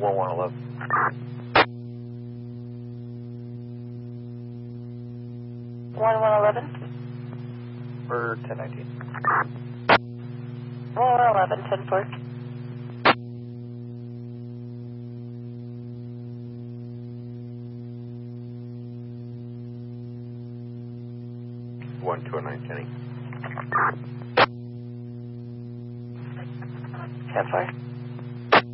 1111. For 1019. 1111, 10-4. One to a 910. 10-4.